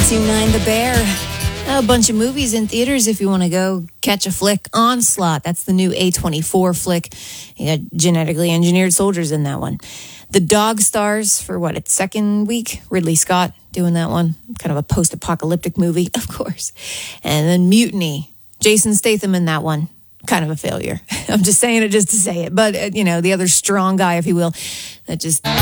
9 The Bear. A bunch of movies in theaters if you want to go catch a flick. Onslaught, that's the new A24 flick. You got genetically engineered soldiers in that one. The Dog Stars for its second week. Ridley Scott doing that one. Kind of a post-apocalyptic movie, of course. And then Mutiny. Jason Statham in that one. Kind of a failure. I'm just saying it just to say it. But, the other strong guy, if you will, that just